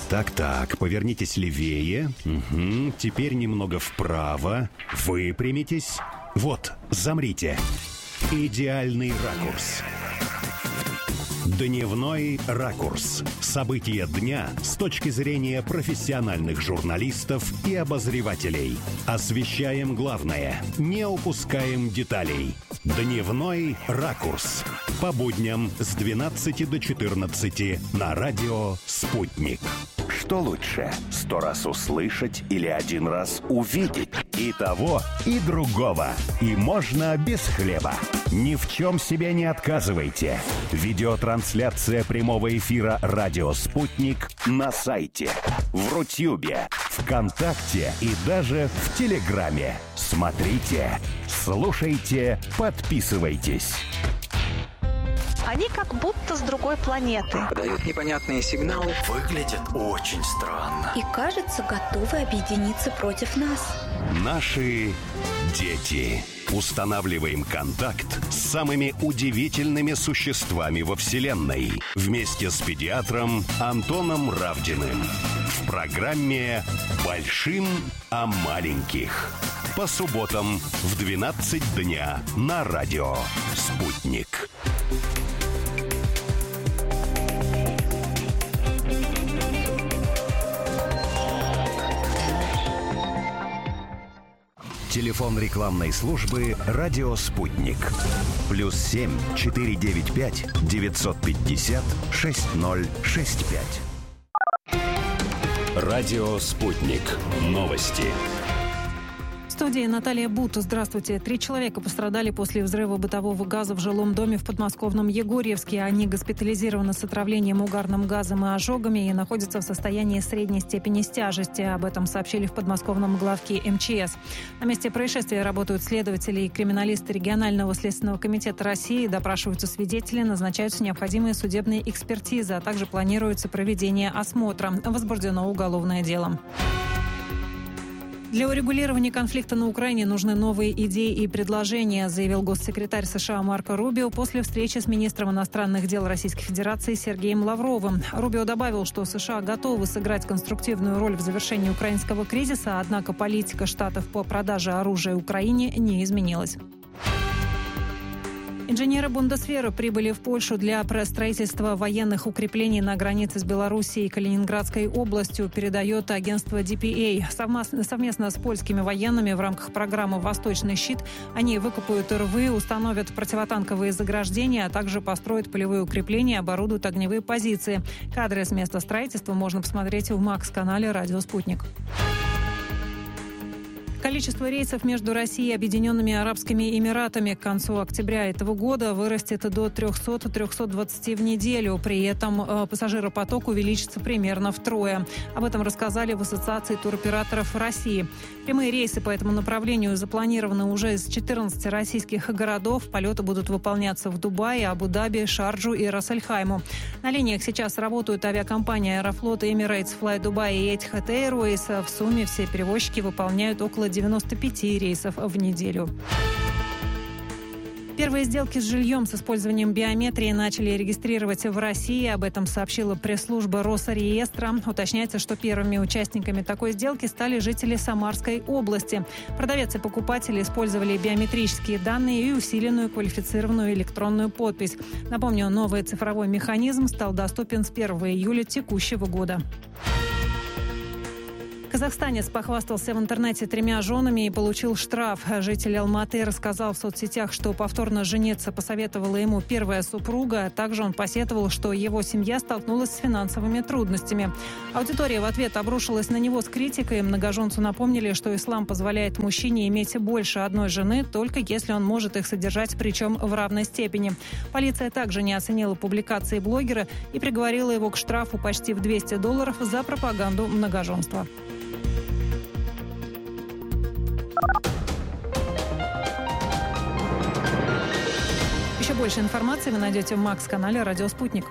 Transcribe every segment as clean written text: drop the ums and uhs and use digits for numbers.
Так, повернитесь левее. Угу. Теперь немного вправо. Выпрямитесь. Вот, замрите. Идеальный ракурс. Дневной ракурс. События дня с точки зрения профессиональных журналистов и обозревателей. Освещаем главное, не упускаем деталей. Дневной ракурс. По будням с 12 до 14 на радио «Спутник». Что лучше, 100 раз услышать или 1 раз увидеть? И того, и другого. И можно без хлеба. Ни в чем себе не отказывайте. Видеотрансляция прямого эфира «Радио Спутник» на сайте, в Рутюбе, ВКонтакте и даже в Телеграме. Смотрите, слушайте, подписывайтесь. Они как будто с другой планеты. Подают непонятные сигналы. Выглядят очень странно. И, кажется, готовы объединиться против нас. Наши дети. Устанавливаем контакт с самыми удивительными существами во Вселенной. Вместе с педиатром Антоном Равдиным. В программе «Большим о маленьких». По субботам в 12 дня на радио «Спутник». Телефон рекламной службы «Радио Спутник». +7 495 950 6065. Радио Спутник. Новости. В студии Наталья Бут. Здравствуйте. 3 человека пострадали после взрыва бытового газа в жилом доме в подмосковном Егорьевске. Они госпитализированы с отравлением угарным газом и ожогами и находятся в состоянии средней степени тяжести. Об этом сообщили в подмосковном главке МЧС. На месте происшествия работают следователи и криминалисты регионального следственного комитета России. Допрашиваются свидетели, назначаются необходимые судебные экспертизы, а также планируется проведение осмотра. Возбуждено уголовное дело. Для урегулирования конфликта на Украине нужны новые идеи и предложения, заявил госсекретарь США Марко Рубио после встречи с министром иностранных дел Российской Федерации Сергеем Лавровым. Рубио добавил, что США готовы сыграть конструктивную роль в завершении украинского кризиса, однако политика Штатов по продаже оружия Украине не изменилась. Инженеры Бундесвера прибыли в Польшу для строительства военных укреплений на границе с Белоруссией и Калининградской областью, передает агентство DPA. Совместно с польскими военными в рамках программы «Восточный щит» они выкопают рвы, установят противотанковые заграждения, а также построят полевые укрепления, оборудуют огневые позиции. Кадры с места строительства можно посмотреть в МАКС-канале «Радио Спутник». Количество рейсов между Россией и Объединенными Арабскими Эмиратами к концу октября этого года вырастет до 300-320 в неделю. При этом пассажиропоток увеличится примерно втрое. Об этом рассказали в Ассоциации туроператоров России. Прямые рейсы по этому направлению запланированы уже из 14 российских городов. Полеты будут выполняться в Дубае, Абу-Даби, Шарджу и Рас-Аль-Хайму. На линиях сейчас работают авиакомпания «Аэрофлот», «Эмирейтс», «Флай Дубай» и «Этихад Эйрвейс». В сумме все перевозчики выполняют около 95 рейсов в неделю. Первые сделки с жильем с использованием биометрии начали регистрировать в России. Об этом сообщила пресс-служба Росреестра. Уточняется, что первыми участниками такой сделки стали жители Самарской области. Продавец и покупатели использовали биометрические данные и усиленную квалифицированную электронную подпись. Напомню, новый цифровой механизм стал доступен с 1 июля текущего года. Казахстанец похвастался в интернете 3 женами и получил штраф. Житель Алматы рассказал в соцсетях, что повторно жениться посоветовала ему первая супруга. Также он посетовал, что его семья столкнулась с финансовыми трудностями. Аудитория в ответ обрушилась на него с критикой. Многоженцу напомнили, что ислам позволяет мужчине иметь больше одной жены, только если он может их содержать, причем в равной степени. Полиция также не оценила публикации блогера и приговорила его к штрафу почти в $200 за пропаганду многоженства. Еще больше информации вы найдете в МАКС-канале «Радио Спутник».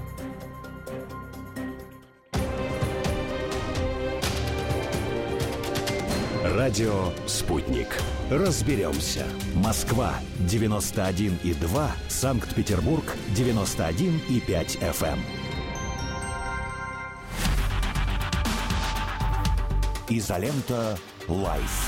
Радио «Спутник». Разберемся. Москва 91,2, Санкт-Петербург 91,5 FM. Изолента Лайф.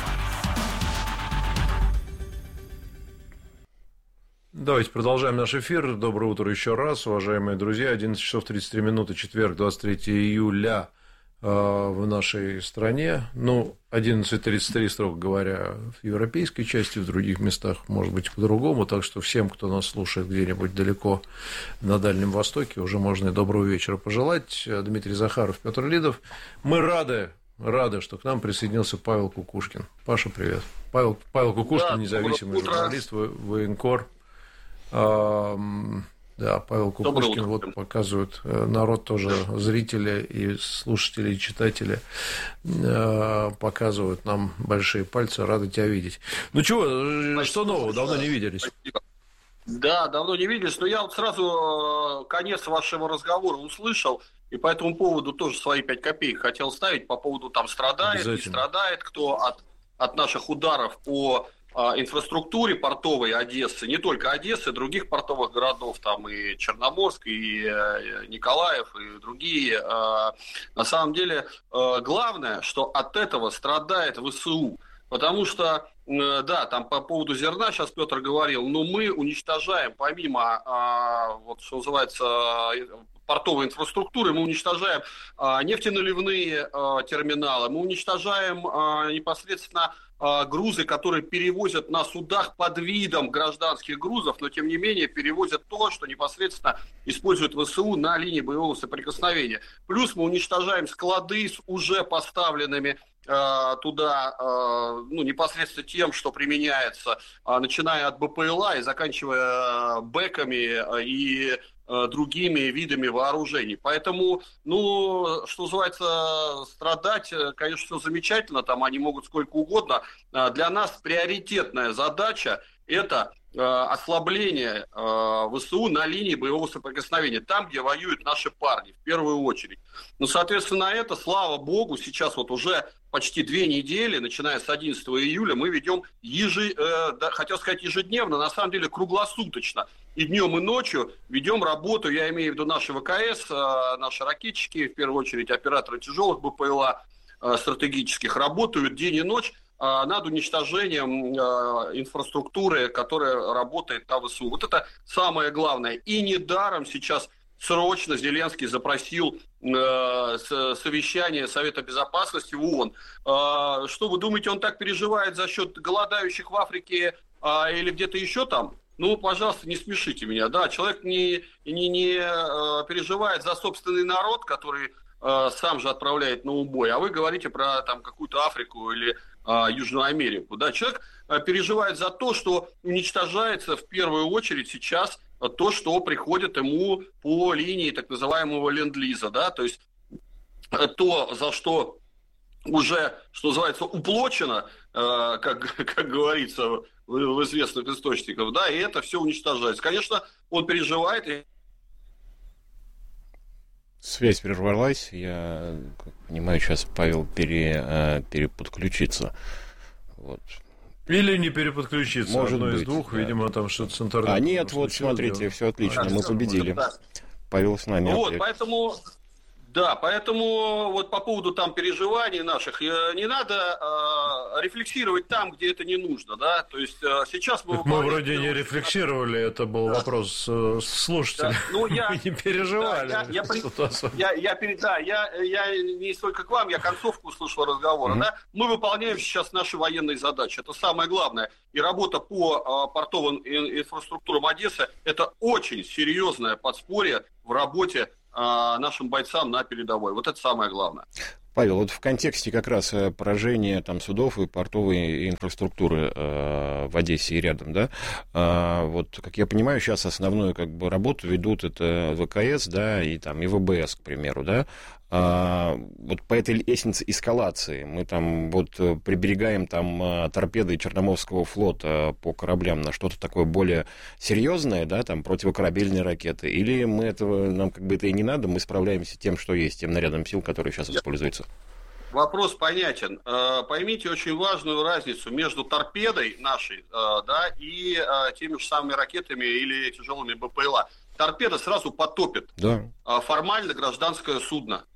Давайте продолжаем наш эфир. Доброе утро еще раз, уважаемые друзья. 11 часов 33 минуты, четверг, 23 июля в нашей стране. 11:33, строго говоря, в европейской части, в других местах, может быть, по-другому. Так что всем, кто нас слушает где-нибудь далеко на Дальнем Востоке, уже можно и доброго вечера пожелать. Дмитрий Захаров, Петр Лидов. Мы рады, что к нам присоединился Павел Кукушкин. Паша, привет. Павел Кукушкин, независимый журналист, военкор. Да, Павел Кукушкин, вот показывают народ тоже, зрители и слушатели, и читатели показывают нам большие пальцы, рады тебя видеть. Что нового, давно не виделись? Да, давно не виделись, но я вот сразу конец вашего разговора услышал, и по этому поводу тоже свои 5 копеек хотел ставить, по поводу там страдает, не страдает, кто от наших ударов по инфраструктуре портовой Одессы, не только Одессы, других портовых городов, там и Черноморск, и Николаев, и другие. На самом деле, главное, что от этого страдает ВСУ. Потому что, да, там по поводу зерна сейчас Петр говорил, но мы уничтожаем, помимо, что называется, портовой инфраструктуры, мы уничтожаем нефтеналивные терминалы, мы уничтожаем непосредственно грузы, которые перевозят на судах под видом гражданских грузов, но тем не менее перевозят то, что непосредственно используют ВСУ на линии боевого соприкосновения. Плюс мы уничтожаем склады с уже поставленными туда непосредственно тем, что применяется, начиная от БПЛА и заканчивая бэками и другими видами вооружений. Поэтому, что называется, страдать, конечно, все замечательно, там они могут сколько угодно. Для нас приоритетная задача – это ослабление ВСУ на линии боевого соприкосновения, там, где воюют наши парни, в первую очередь. Соответственно, это, слава богу, сейчас вот уже почти 2 недели, начиная с 11 июля, мы ведем хотел сказать ежедневно, на самом деле круглосуточно. И днем, и ночью ведем работу, я имею в виду наши ВКС, наши ракетчики, в первую очередь операторы тяжелых БПЛА стратегических, работают день и ночь над уничтожением инфраструктуры, которая работает на ВСУ. Вот это самое главное. И недаром сейчас срочно Зеленский запросил совещание Совета Безопасности в ООН. Что вы думаете, он так переживает за счет голодающих в Африке или где-то еще там? Пожалуйста, не смешите меня. Да, человек не переживает за собственный народ, который сам же отправляет на убой, а вы говорите про там какую-то Африку или Южную Америку. Да, человек переживает за то, что уничтожается в первую очередь сейчас то, что приходит ему по линии так называемого ленд-лиза, да, то есть то, за что уже, что называется, уплочено, как говорится в известных источниках, да, и это все уничтожается. Конечно, он переживает. Связь прервалась, я понимаю, сейчас Павел переподключится. Вот. Или не переподключиться, может одно быть, из двух, да. Видимо, там что-то с интернетом. Нет, вот смотрите, все отлично, мы победили. Да. Павел с нами. Поэтому вот по поводу там переживаний наших, не надо рефлексировать там, где это не нужно, да, то есть сейчас мы... Мы вроде не рефлексировали, это был вопрос слушателя, мы не переживали. Я не столько к вам, я концовку услышал разговора, да, мы выполняем сейчас наши военные задачи, это самое главное, и работа по портовым инфраструктурам Одессы, это очень серьезное подспорье в работе нашим бойцам на передовой. Вот это самое главное. Павел, вот в контексте как раз поражения там судов и портовой инфраструктуры в Одессе и рядом, да, вот, как я понимаю, сейчас основную работу ведут это ВКС, да, и там и ВБС, к примеру, да. Вот по этой лестнице эскалации мы там вот приберегаем там торпеды Черноморского флота по кораблям на что-то такое более серьезное, да, там противокорабельные ракеты, или нам это и не надо, мы справляемся тем, что есть, тем нарядом сил, который сейчас используется? Вопрос понятен. Поймите очень важную разницу между торпедой нашей, да, и теми же самыми ракетами или тяжелыми БПЛА. Торпеда сразу потопит формально гражданское судно.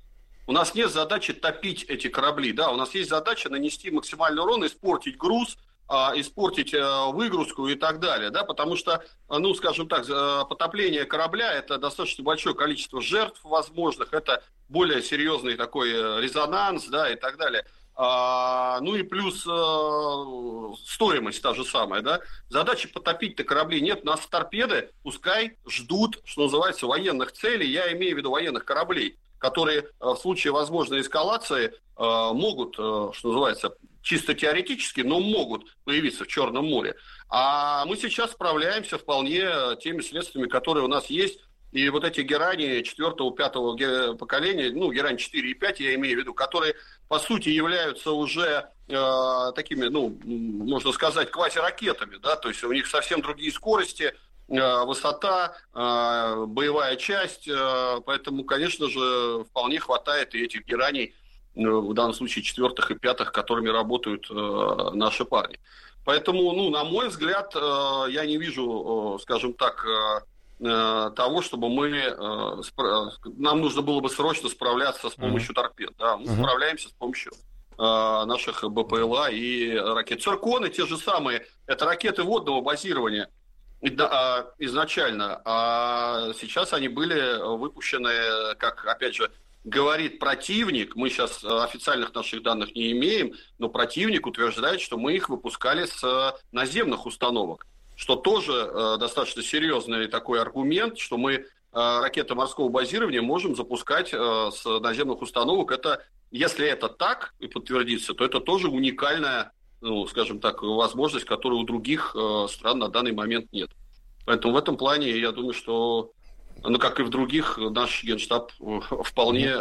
у нас нет задачи топить эти корабли, да, у нас есть задача нанести максимальный урон, испортить груз, испортить выгрузку и так далее, да, потому что, ну, скажем так, потопление корабля – это достаточно большое количество жертв возможных, это более серьезный такой резонанс, да, и так далее. Ну и плюс стоимость та же самая, да. Задачи потопить-то корабли нет, у нас торпеды пускай ждут, что называется, военных целей, я имею в виду военных кораблей, которые в случае возможной эскалации могут, что называется, чисто теоретически, но могут появиться в Черном море. А мы сейчас справляемся вполне теми средствами, которые у нас есть. И вот эти герани 4-5 поколения, ну, герань 4 и 5, я имею в виду, которые, по сути, являются уже такими, ну, можно сказать, квазиракетами, да, то есть у них совсем другие скорости, высота, боевая часть, поэтому, конечно же, вполне хватает и этих гераней, в данном случае 4-х и 5-х, которыми работают наши парни. Поэтому, ну, на мой взгляд, я не вижу, скажем так, того, чтобы нам нужно было бы срочно справляться с помощью торпед. Да? Мы справляемся с помощью наших БПЛА и ракет. Цирконы те же самые, это ракеты водного базирования изначально, а сейчас они были выпущены, как, опять же, говорит противник, мы сейчас официальных наших данных не имеем, но противник утверждает, что мы их выпускали с наземных установок, что тоже достаточно серьезный такой аргумент, что мы ракеты морского базирования можем запускать с наземных установок. Это, если это так и подтвердится, то это тоже уникальная, ну, скажем так, возможность, которой у других стран на данный момент нет. Поэтому в этом плане я думаю, что, ну, как и в других, наш Генштаб вполне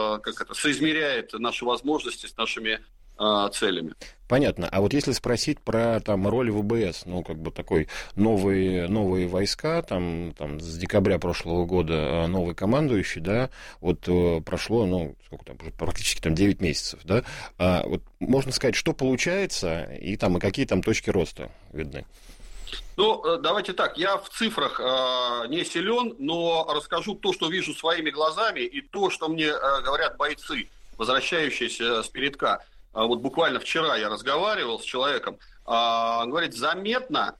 соизмеряет наши возможности с нашими целями. Понятно. А вот если спросить про там роль ВБС, ну, как бы такой новые войска, там с декабря прошлого года новый командующий, да, вот прошло, ну, сколько там, практически там 9 месяцев, да, вот можно сказать, что получается, и какие там точки роста видны? Ну, давайте так, я в цифрах не силен, но расскажу то, что вижу своими глазами, и то, что мне говорят бойцы, возвращающиеся с передка. Вот буквально вчера я разговаривал с человеком, он говорит, заметно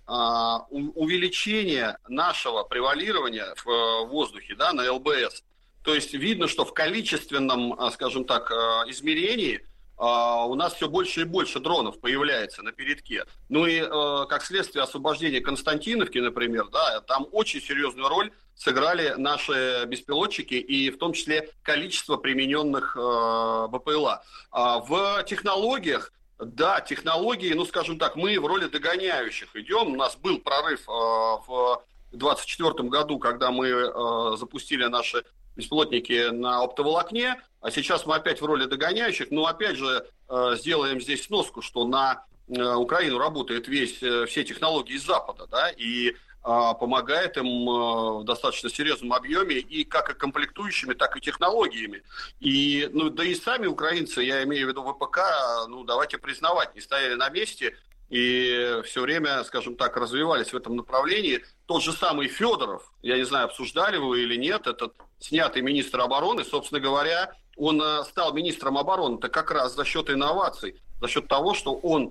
увеличение нашего превалирования в воздухе, да, на ЛБС. То есть видно, что в количественном, скажем так, измерении у нас все больше и больше дронов появляется на передке. Ну и как следствие освобождения Константиновки, например, да, там очень серьезную роль сыграли наши беспилотчики и в том числе количество примененных БПЛА. В технологиях, да, технологии, ну скажем так, мы в роли догоняющих идем. У нас был прорыв в 2024 году, когда мы запустили наши беспилотники на оптоволокне, а сейчас мы опять в роли догоняющих. Но опять же сделаем здесь сноску, что на Украину работают все технологии из Запада, да, и помогает им в достаточно серьезном объеме и как и комплектующими, так и технологиями. И, ну, да и сами украинцы, я имею в виду ВПК, ну, давайте признавать, не стояли на месте и все время, скажем так, развивались в этом направлении. Тот же самый Федоров, я не знаю, обсуждали вы или нет, этот снятый министр обороны, собственно говоря, он стал министром обороны-то как раз за счет инноваций, за счет того, что он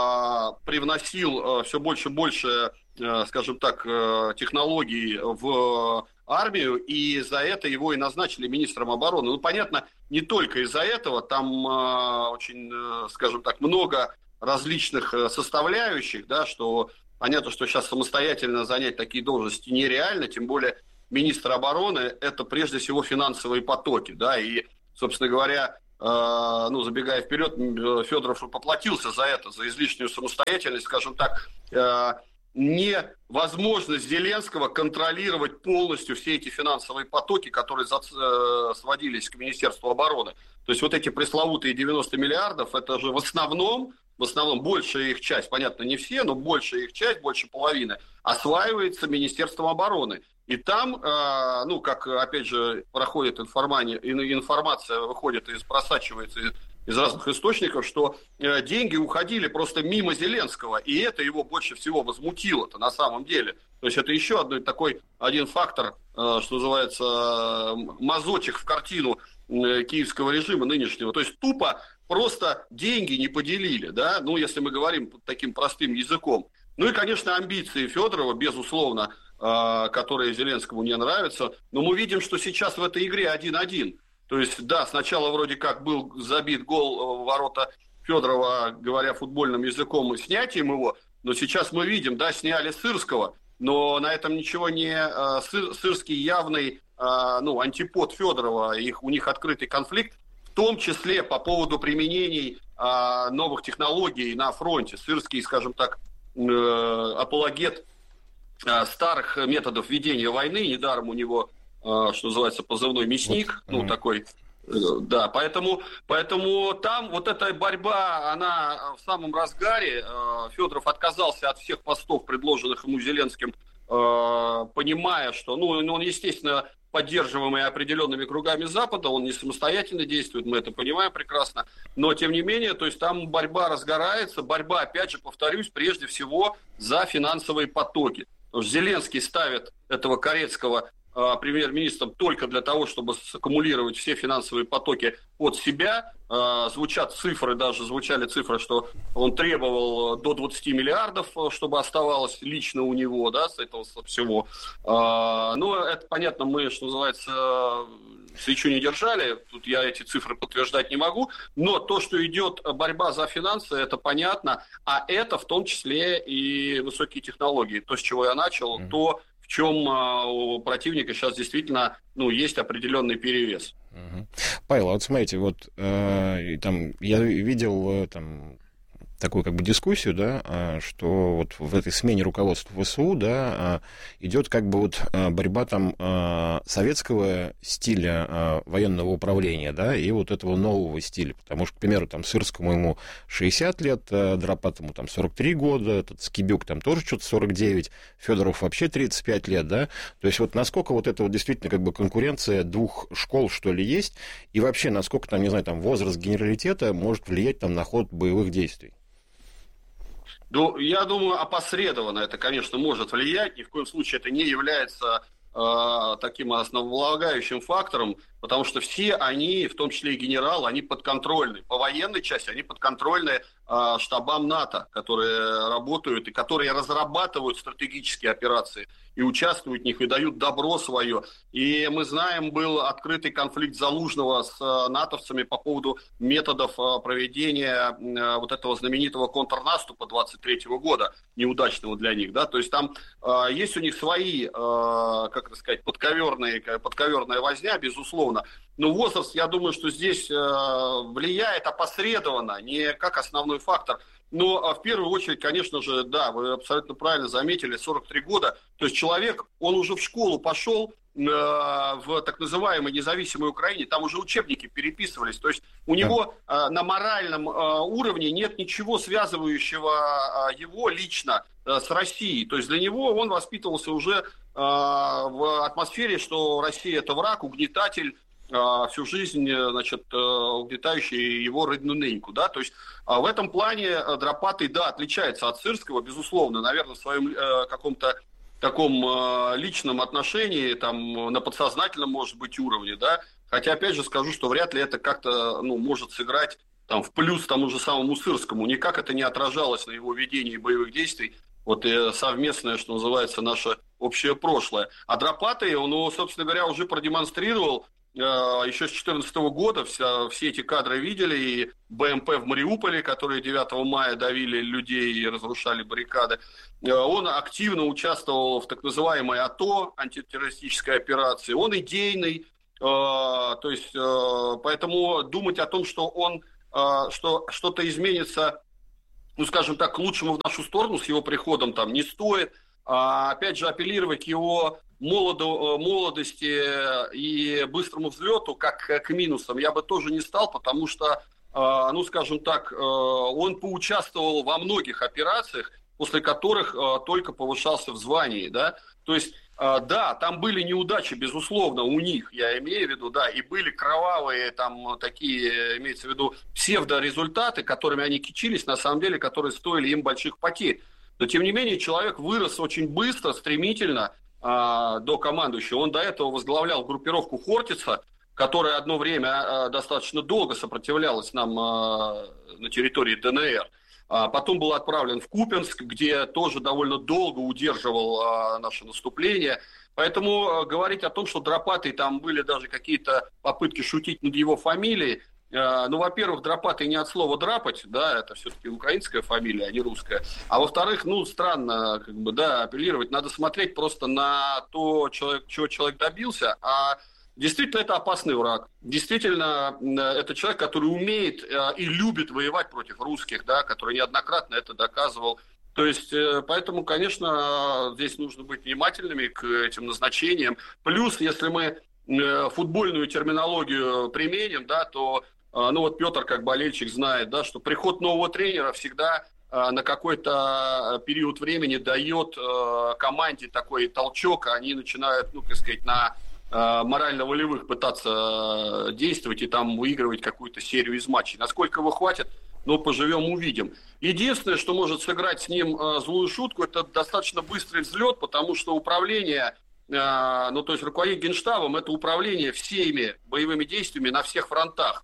привносил все больше и больше, скажем так, технологий в армию, и за это его и назначили министром обороны. Ну, понятно, не только из-за этого, там очень, скажем так, много различных составляющих, да, что понятно, что сейчас самостоятельно занять такие должности нереально, тем более министр обороны – это прежде всего финансовые потоки, да, и, собственно говоря, ну, забегая вперед, Федоров поплатился за это, за излишнюю самостоятельность, скажем так, невозможность Зеленского контролировать полностью все эти финансовые потоки, которые сводились к Министерству обороны. То есть вот эти пресловутые 90 миллиардов, это же в основном большая их часть, понятно, не все, но большая их часть, больше половины, осваивается Министерством обороны. И там, ну, как, опять же, проходит информация, выходит и просачивается из разных источников, что деньги уходили просто мимо Зеленского, и это его больше всего возмутило-то на самом деле. То есть это еще один фактор, что называется, мазочек в картину киевского режима нынешнего. То есть тупо просто деньги не поделили, да, ну, если мы говорим таким простым языком. Ну и, конечно, амбиции Федорова, безусловно, которые Зеленскому не нравятся. Но мы видим, что сейчас в этой игре 1-1. То есть, да, сначала вроде как был забит гол в ворота Федорова, говоря футбольным языком, и снятием его, но сейчас мы видим, да, сняли Сырского, но на этом ничего не... Сырский явный, антипод Федорова, у них открытый конфликт, в том числе по поводу применений новых технологий на фронте. Сырский, скажем так, апологет старых методов ведения войны, недаром у него, что называется, позывной «Мясник», такой, да, поэтому там вот эта борьба, она в самом разгаре. Федоров отказался от всех постов, предложенных ему Зеленским, понимая, что, он, естественно, поддерживаемый определенными кругами Запада, он не самостоятельно действует, мы это понимаем прекрасно, но, тем не менее, то есть там борьба разгорается, борьба, опять же, повторюсь, прежде всего за финансовые потоки. Потому что Зеленский ставит этого Корецкого премьер-министром только для того, чтобы саккумулировать все финансовые потоки под себя. Звучали цифры, что он требовал до 20 миллиардов, чтобы оставалось лично у него, да, с этого всего. Это понятно, мы, что называется, свечу не держали, тут я эти цифры подтверждать не могу, но то, что идет борьба за финансы, это понятно, а это в том числе и высокие технологии. То, с чего я начал, то, в чем у противника сейчас действительно есть определенный перевес. Павел, вот смотрите, я видел такую дискуссию, да, что вот в этой смене руководства ВСУ, да, идет борьба советского стиля военного управления, да, и вот этого нового стиля, потому что, к примеру, Сырскому ему 60 лет, Драпатому 43 года, этот Скибюк тоже что-то 49, Федоров вообще 35 лет, да, то есть вот насколько вот это вот действительно конкуренция двух школ, что ли, есть, и вообще насколько возраст генералитета может влиять на ход боевых действий? Я думаю, опосредованно это, конечно, может влиять. Ни в коем случае это не является таким основополагающим фактором, потому что все они, в том числе и генералы, они подконтрольны. По военной части они подконтрольны штабам НАТО, которые работают и которые разрабатывают стратегические операции и участвуют в них, и дают добро свое. И мы знаем, был открытый конфликт Залужного с натовцами по поводу методов проведения вот этого знаменитого контрнаступа 23-го года, неудачного для них. Да? То есть там есть у них свои, подковерная возня, безусловно. Но возраст, я думаю, что здесь влияет опосредованно, не как основной фактор. Но в первую очередь, конечно же, да, вы абсолютно правильно заметили, 43 года. То есть человек, он уже в школу пошел, в так называемой независимой Украине, там уже учебники переписывались. То есть у него на моральном уровне нет ничего связывающего его лично с Россией. То есть для него он воспитывался уже в атмосфере, что Россия – это враг, угнетатель, всю жизнь, угнетающий его родную неньку, да, то есть в этом плане Драпатый, да, отличается от Сырского, безусловно, наверное, в своем каком-то таком личном отношении, на подсознательном, может быть, уровне, да, хотя, опять же, скажу, что вряд ли это как-то, может сыграть в плюс тому же самому Сырскому, никак это не отражалось на его ведении боевых действий, вот совместное, что называется, наше общее прошлое. А Драпатый, он, собственно говоря, уже продемонстрировал, еще с 2014 года все эти кадры видели, и БМП в Мариуполе, которые 9 мая давили людей и разрушали баррикады. Он активно участвовал в так называемой АТО, антитеррористической операции. Он идейный, то есть, поэтому думать о том, что что что-то изменится, скажем так, к лучшему в нашу сторону с его приходом не стоит. Опять же, апеллировать к его молодости и быстрому взлету, как к минусам, я бы тоже не стал, потому что, скажем так, он поучаствовал во многих операциях, после которых только повышался в звании, да, то есть Да, там были неудачи, безусловно, у них, я имею в виду, да, и были кровавые там такие, имеется в виду, псевдорезультаты, которыми они кичились, на самом деле, которые стоили им больших потерь. Но, тем не менее, человек вырос очень быстро, стремительно до командующего. Он до этого возглавлял группировку Хортица, которая одно время достаточно долго сопротивлялась нам на территории ДНР. Потом был отправлен в Купянск, где тоже довольно долго удерживал наше наступление. Поэтому говорить о том, что Дропатый, там были даже какие-то попытки шутить над его фамилией. Ну, во-первых, Дропатый не от слова драпать, да, это все-таки украинская фамилия, а не русская. А во-вторых, ну, странно, как бы, да, апеллировать. Надо смотреть просто на то, чего человек добился, действительно, это опасный враг. Действительно, это человек, который умеет и любит воевать против русских, да, который неоднократно это доказывал. То есть, поэтому, конечно, здесь нужно быть внимательными к этим назначениям. Плюс, если мы футбольную терминологию применим, да, то, ну вот Петр, как болельщик, знает, да, что приход нового тренера всегда на какой-то период времени дает команде такой толчок, они начинают, ну, так сказать, на морально-волевых пытаться действовать и там выигрывать какую-то серию из матчей. Насколько его хватит, ну, поживем, увидим. Единственное, что может сыграть с ним злую шутку, это достаточно быстрый взлет, потому что управление, ну, то есть руководить Генштабом, это управление всеми боевыми действиями на всех фронтах.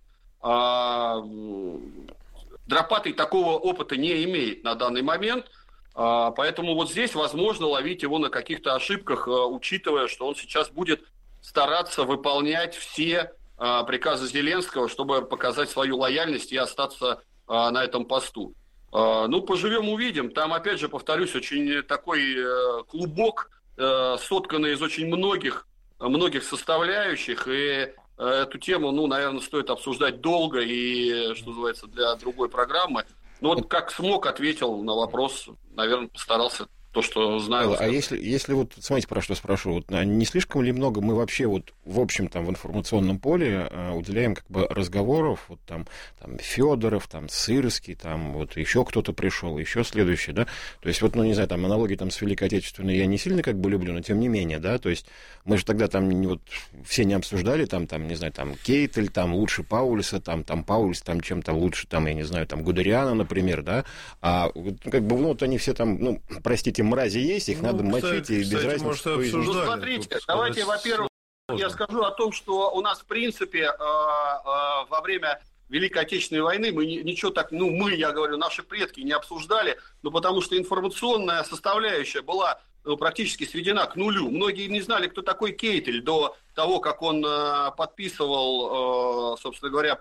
Дропатый такого опыта не имеет на данный момент, поэтому вот здесь возможно ловить его на каких-то ошибках, учитывая, что он сейчас будет стараться выполнять все приказы Зеленского, чтобы показать свою лояльность и остаться на этом посту. Ну, поживем, увидим. Там, опять же, повторюсь, очень такой клубок, сотканный из очень многих составляющих, и эту тему, ну, наверное, стоит обсуждать долго и, что называется, для другой программы. Ну, вот как смог, ответил на вопрос, наверное, постарался то, что знаю. А если вот, смотрите, про что спрошу, вот, не слишком ли много мы вообще вот в общем там в информационном поле уделяем как бы разговоров, вот там Федоров, там Сырский, там вот еще кто-то пришел, еще следующий, да, то есть вот, ну, не знаю, там аналогии там с Великой Отечественной я не сильно как бы люблю, но тем не менее, да, то есть мы же тогда там вот все не обсуждали, там, не знаю, там Кейтель, там лучше Паулюса, там Паулюс, там чем-то лучше, там, я не знаю, там Гудериана, например, да, а как бы, ну, вот они все там, ну, простите, мрази есть, их надо мочить, и без разницы, может, что ну, смотрите, давайте, во-первых, я скажу о том, что у нас, в принципе, во время Великой Отечественной войны мы ничего так, ну, я говорю, наши предки не обсуждали, но потому что информационная составляющая была практически сведена к нулю. Многие не знали, кто такой Кейтель до того, как он подписывал, собственно говоря,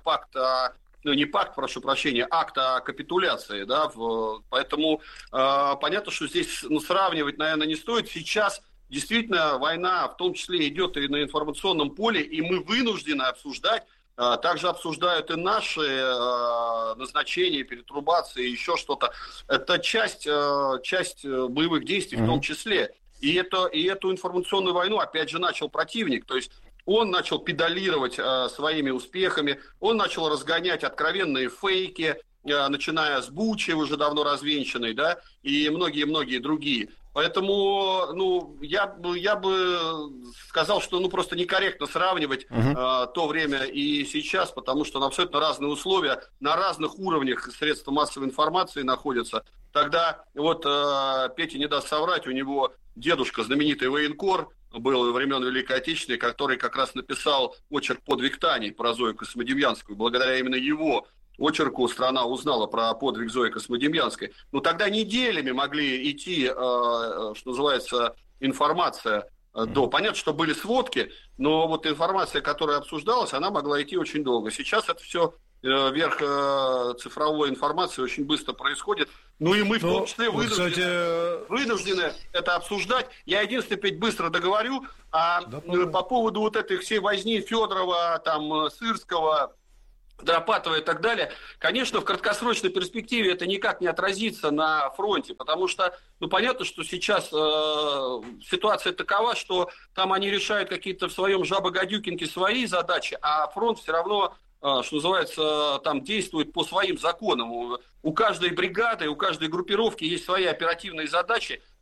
акт о капитуляции, да, поэтому понятно, что здесь сравнивать, наверное, не стоит. Сейчас действительно война, в том числе, идет и на информационном поле, и мы вынуждены обсуждать, также обсуждают и наши назначения, перетрубации, еще что-то. Это часть боевых действий в том числе. И эту информационную войну, опять же, начал противник, то есть он начал педалировать своими успехами, он начал разгонять откровенные фейки, начиная с Бучи, уже давно развенчанной, да, и многие-многие другие. Поэтому, ну, я бы сказал, что, ну, просто некорректно сравнивать то время и сейчас, потому что абсолютно разные условия, на разных уровнях средства массовой информации находятся. Тогда, вот, Петя не даст соврать, у него дедушка, знаменитый военкор, был во времен Великой Отечественной, который как раз написал очерк «Подвиг Тани» про Зою Космодемьянскую. Благодаря именно его очерку страна узнала про подвиг Зои Космодемьянской. Но тогда неделями могли идти, что называется, информация до. Понятно, что были сводки, но вот информация, которая обсуждалась, она могла идти очень долго. Сейчас это все верх цифровой информации очень быстро происходит. Ну и мы в том числе вынуждены это обсуждать. Я единственное, опять быстро договорю, по поводу вот этой всей возни Федорова, там, Сырского, Дропатова и так далее, конечно, в краткосрочной перспективе это никак не отразится на фронте, потому что, ну, понятно, что сейчас ситуация такова, что там они решают какие-то в своем жабо-гадюкинке свои задачи, а фронт все равно, что называется, там действует по своим законам. У каждой бригады, у каждой группировки есть свои оперативные задачи,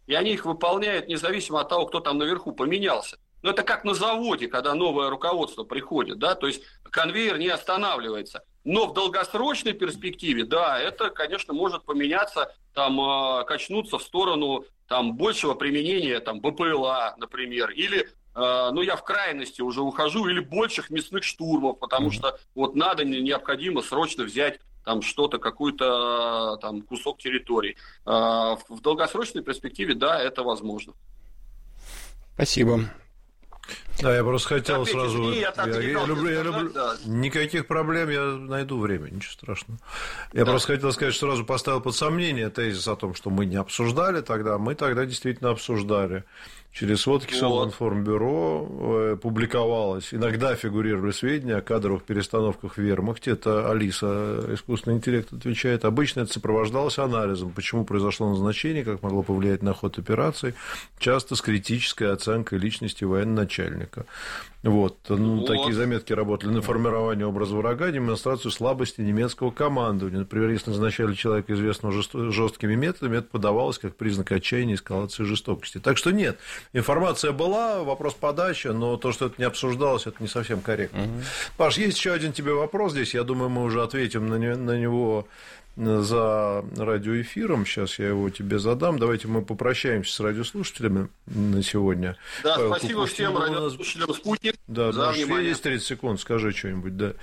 и они их выполняют независимо от того, кто там наверху поменялся. Но это как на заводе, когда новое руководство приходит, да, то есть конвейер не останавливается. Но в долгосрочной перспективе, да, это, конечно, может поменяться, там, качнуться в сторону там, большего применения там, БПЛА, например, или, ну, я в крайности уже ухожу, или больших мясных штурмов, потому что вот надо, необходимо срочно взять там что-то, какой-то там кусок территории. В долгосрочной перспективе, да, это возможно. Спасибо. Да, я просто хотел опять сразу... Я люблю... Да. Никаких проблем, я найду время, ничего страшного. Я просто хотел сказать, что сразу поставил под сомнение тезис о том, что мы не обсуждали тогда. Мы тогда действительно обсуждали. Через сводки Совинформбюро публиковалось, иногда фигурировали сведения о кадровых перестановках в вермахте. Это Алиса, искусственный интеллект, отвечает. Обычно это сопровождалось анализом, почему произошло назначение, как могло повлиять на ход операций, часто с критической оценкой личности военачальника. Вот. Ну, такие заметки работали на формирование образа врага, демонстрацию слабости немецкого командования. Например, если назначали человека, известного жесткими методами, это подавалось как признак отчаяния, эскалации жестокости. Так что нет, информация была, вопрос подачи, но то, что это не обсуждалось, это не совсем корректно. Паш, есть еще один тебе вопрос здесь, я думаю, мы уже ответим на него за радиоэфиром. Сейчас я его тебе задам. Давайте мы попрощаемся с радиослушателями на сегодня. Да, Павел, спасибо всем радиослушателям «Спутник». Да, за внимание. Есть 30 секунд, скажи что-нибудь, да.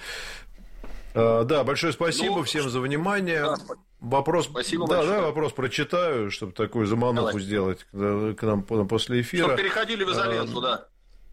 Да, большое спасибо всем за внимание. Да, вопрос, спасибо да, вопрос прочитаю, чтобы такую замануху сделать к нам после эфира. Чтобы переходили в изоленту, да.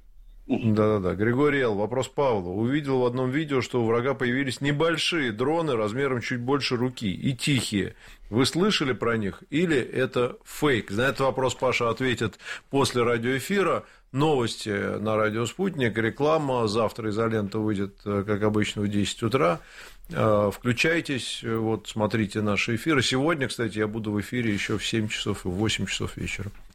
Да. Григорий Л. Вопрос Павла. Увидел в одном видео, что у врага появились небольшие дроны размером чуть больше руки и тихие. Вы слышали про них или это фейк? На этот вопрос Паша ответит после радиоэфира. Новости на радио «Спутник», реклама. Завтра изолента выйдет, как обычно, в 10 утра. Включайтесь, вот, смотрите наши эфиры. Сегодня, кстати, я буду в эфире еще в 7 часов и в 8 часов вечера.